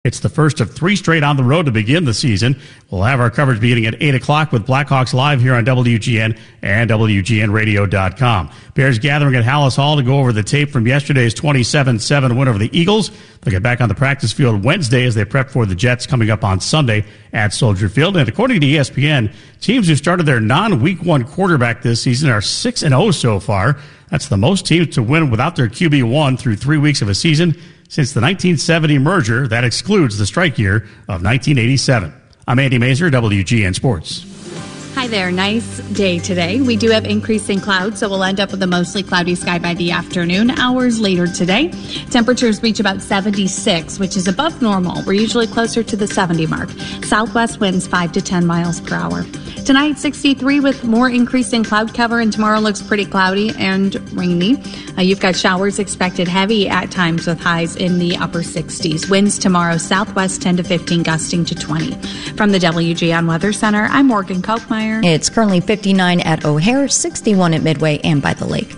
It's the first of 3 straight on the road to begin the season. We'll have our coverage beginning at 8 o'clock with Blackhawks Live here on WGN and WGNradio.com. Bears gathering at Hallis Hall to go over the tape from yesterday's 27-7 win over the Eagles. They'll get back on the practice field Wednesday as they prep for the Jets coming up on Sunday at Soldier Field. And according to ESPN, teams who started their non-Week 1 quarterback this season are 6-0 so far. That's the most teams to win without their QB1 through 3 weeks of a season since the 1970 merger. That excludes the strike year of 1987. I'm Andy Mazer, WGN Sports. Hi there. Nice day today. We do have increasing clouds, so we'll end up with a mostly cloudy sky by the afternoon. Hours later today, temperatures reach about 76, which is above normal. We're usually closer to the 70 mark. Southwest winds 5 to 10 miles per hour. Tonight, 63 with more increasing cloud cover, and tomorrow looks pretty cloudy and rainy. You've got showers expected heavy at times with highs in the upper 60s. Winds tomorrow, southwest 10 to 15, gusting to 20. From the WGN Weather Center, I'm Morgan Kochmeyer. It's currently 59 at O'Hare, 61 at Midway and by the lake.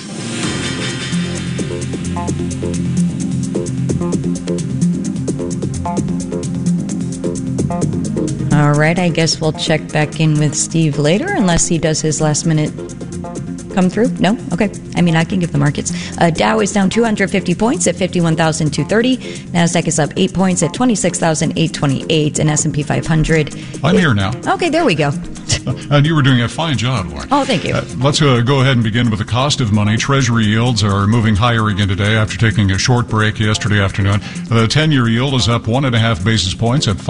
All right, I guess we'll check back in with Steve later, unless he does his last minute come through. No? Okay. I mean, I can give the markets. Dow is down 250 points at 51,230. NASDAQ is up 8 points at 26,828. And S&P 500. I'm here now. Okay, there we go. And you were doing a fine job, Lauren. Oh, thank you. Let's go ahead and begin with the cost of money. Treasury yields are moving higher again today after taking a short break yesterday afternoon. The 10-year yield is up 1.5 basis points at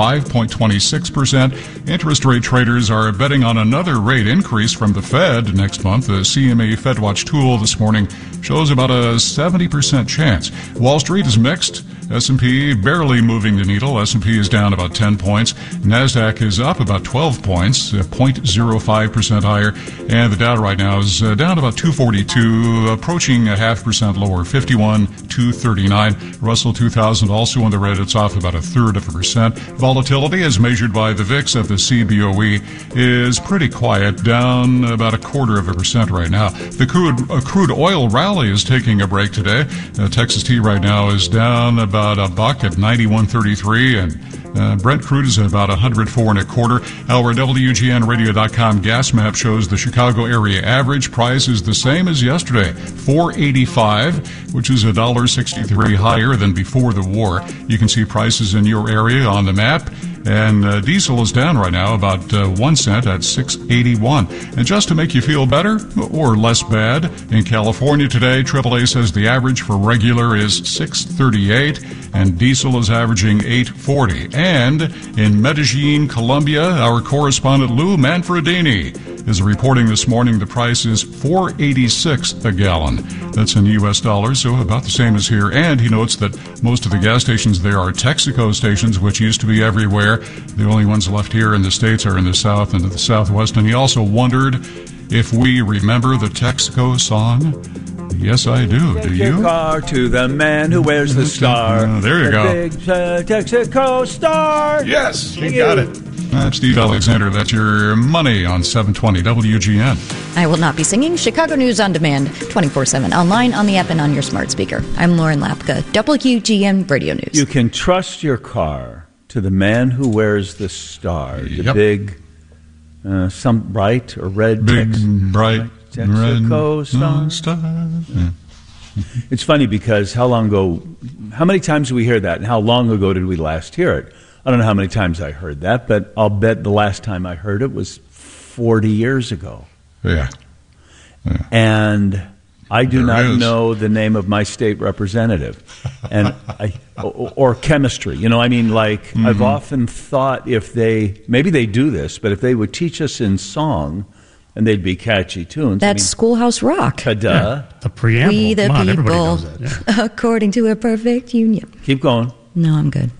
5.26%. Interest rate traders are betting on another rate increase from the Fed next month. The CME FedWatch tool this morning shows about a 70% chance. Wall Street is mixed. S&P barely moving the needle. S&P is down about 10 points. NASDAQ is up about 12 points, 0.05% higher. And the Dow right now is down about 242, approaching a 0.5% lower, 51,239. Russell 2000 also in the red. It's off about 1/3%. Volatility, as measured by the VIX at the CBOE, is pretty quiet, down about 0.25% right now. The crude oil rally is taking a break today. Texas T right now is down about $1 at 91.33, and Brent crude is at about 104.25. Our WGNradio.com gas map shows the Chicago area average price is the same as yesterday, $4.85, which is $1.63 higher than before the war. You can see prices in your area on the map. And diesel is down right now about 1 cent at $6.81. And just to make you feel better or less bad, in California today, AAA says the average for regular is $6.38 and diesel is averaging $8.40. And in Medellin, Colombia, our correspondent Lou Manfredini is reporting this morning the price is $4.86 a gallon. That's in U.S. dollars, so about the same as here. And he notes that most of the gas stations there are Texaco stations, which used to be everywhere. The only ones left here in the States are in the South and the Southwest. And he also wondered if we remember the Texaco song. Yes, I do. Do you? Take your car to the man who wears the star. There you go. Big Texaco star. Yes, you got it. That's Steve Alexander. That's your money on 720 WGN. I will not be singing. Chicago News on Demand, 24/7, online, on the app, and on your smart speaker. I'm Lauren Lapka, WGN Radio News. You can trust your car to the man who wears the star. Yep. The big, some bright or red bright Texaco star. Yeah. It's funny because how many times do we hear that, and how long ago did we last hear it? I don't know how many times I heard that, but I'll bet the last time I heard it was 40 years ago. Yeah. And I do not know the name of my state representative, and or chemistry. You know, I mean, like I've often thought maybe they do this, but if they would teach us in song, and they'd be catchy tunes. That's Schoolhouse Rock. Ta-da. Yeah, the preamble. We the Come on, people, knows that. Yeah. according to a perfect union. Keep going. No, I'm good.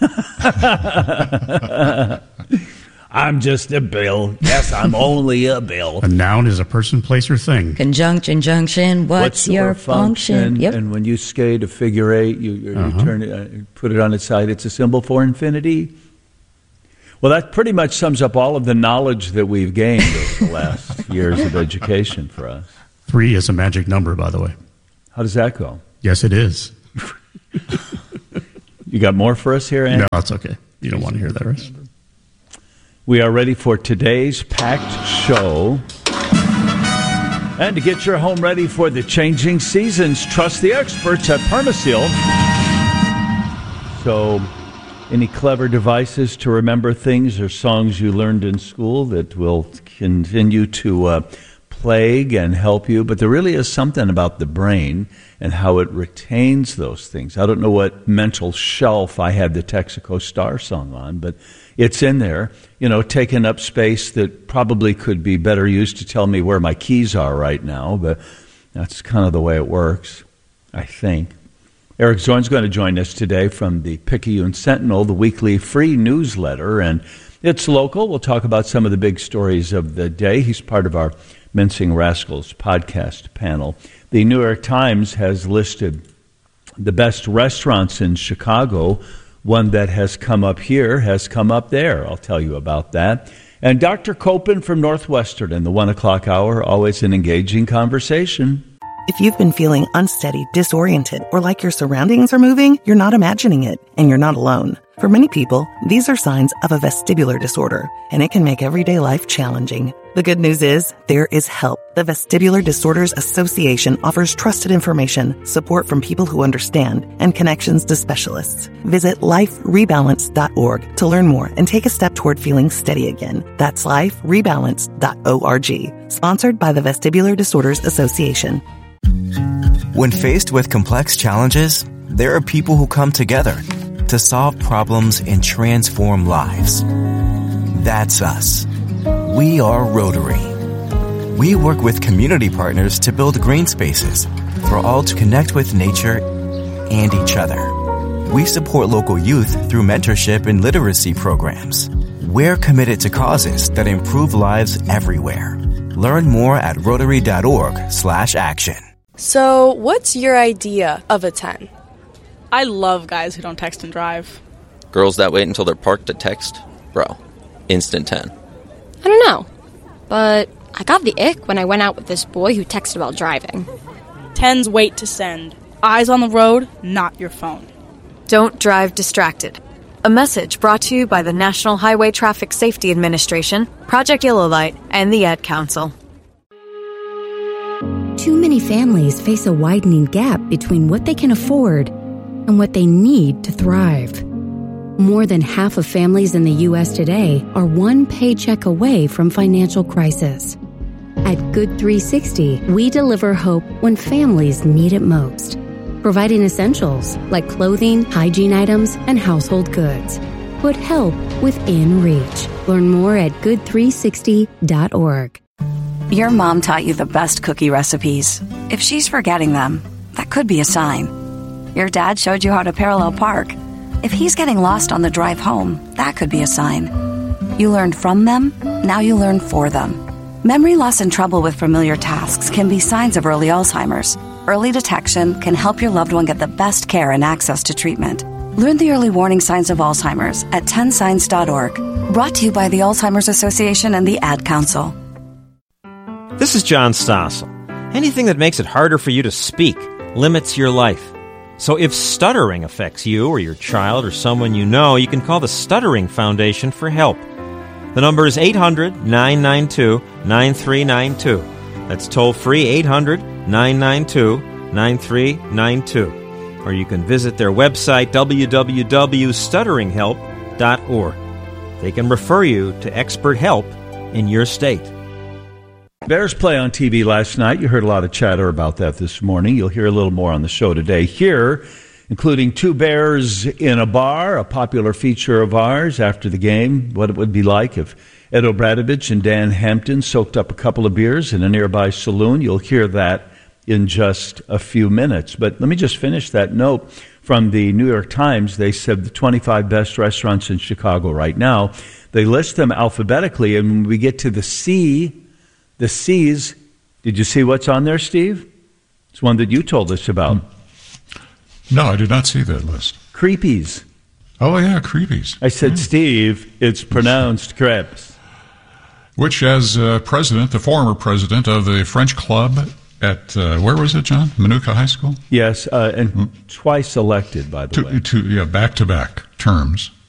I'm just a bill. Yes, I'm only a bill. A noun is a person, place, or thing. Conjunction, junction, what's your function? Yep. And when you skate a figure eight, you turn it, put it on its side. It's a symbol for infinity. Well, that pretty much sums up all of the knowledge that we've gained over the last years of education for us. 3 is a magic number, by the way. How does that go? Yes, it is. You got more for us here, Andy? No, it's okay. You don't want to hear that, right? We are ready for today's packed show. And to get your home ready for the changing seasons, trust the experts at Permaseal. So, any clever devices to remember things or songs you learned in school that will continue to plague and help you? But there really is something about the brain and how it retains those things. I don't know what mental shelf I had the Texaco Star song on, but it's in there, taking up space that probably could be better used to tell me where my keys are right now, but that's kind of the way it works, I think. Eric Zorn's going to join us today from the Picayune Sentinel, the weekly free newsletter, and it's local. We'll talk about some of the big stories of the day. He's part of our Mincing Rascals podcast panel. The New York Times has listed the best restaurants in Chicago. One that has come up here has come up there. I'll tell you about that. And Dr. Copen from Northwestern in the 1 o'clock hour, always an engaging conversation. If you've been feeling unsteady, disoriented, or like your surroundings are moving, you're not imagining it, and you're not alone. For many people, these are signs of a vestibular disorder, and it can make everyday life challenging. The good news is, there is help. The Vestibular Disorders Association offers trusted information, support from people who understand, and connections to specialists. Visit liferebalance.org to learn more and take a step toward feeling steady again. That's liferebalance.org. Sponsored by the Vestibular Disorders Association. When faced with complex challenges, there are people who come together to solve problems and transform lives. That's us. We are Rotary. We work with community partners to build green spaces for all to connect with nature and each other. We support local youth through mentorship and literacy programs. We're committed to causes that improve lives everywhere. Learn more at Rotary.org/action. So, what's your idea of a 10? I love guys who don't text and drive. Girls that wait until they're parked to text? Bro, instant 10. I don't know, but I got the ick when I went out with this boy who texted while driving. 10s wait to send. Eyes on the road, not your phone. Don't drive distracted. A message brought to you by the National Highway Traffic Safety Administration, Project Yellow Light, and the Ad Council. Too many families face a widening gap between what they can afford and what they need to thrive. More than half of families in the U.S. today are one paycheck away from financial crisis. At Good 360, we deliver hope when families need it most, providing essentials like clothing, hygiene items, and household goods. Put help within reach. Learn more at good360.org. Your mom taught you the best cookie recipes. If she's forgetting them, that could be a sign. Your dad showed you how to parallel park. If he's getting lost on the drive home, that could be a sign. You learned from them, now you learn for them. Memory loss and trouble with familiar tasks can be signs of early Alzheimer's. Early detection can help your loved one get the best care and access to treatment. Learn the early warning signs of Alzheimer's at 10signs.org. Brought to you by the Alzheimer's Association and the Ad Council. This is John Stossel. Anything that makes it harder for you to speak limits your life. So if stuttering affects you or your child or someone you know, you can call the Stuttering Foundation for help. The number is 800-992-9392. That's toll-free 800-992-9392. Or you can visit their website, www.stutteringhelp.org. They can refer you to expert help in your state. Bears play on TV last night. You heard a lot of chatter about that this morning. You'll hear a little more on the show today. Here, including two Bears in a bar, a popular feature of ours after the game, what it would be like if Ed Obradovich and Dan Hampton soaked up a couple of beers in a nearby saloon. You'll hear that in just a few minutes. But let me just finish that note from the New York Times. They said the 25 best restaurants in Chicago right now. They list them alphabetically, and when we get to the C's, did you see what's on there, Steve? It's one that you told us about. No, I did not see that list. Creepies. Oh, yeah, Creepies. I said, Steve, it's pronounced crepes. Which, as president, the former president of the French Club at where was it, John? Manuka High School? Yes, and twice elected, by the way. Back-to-back terms.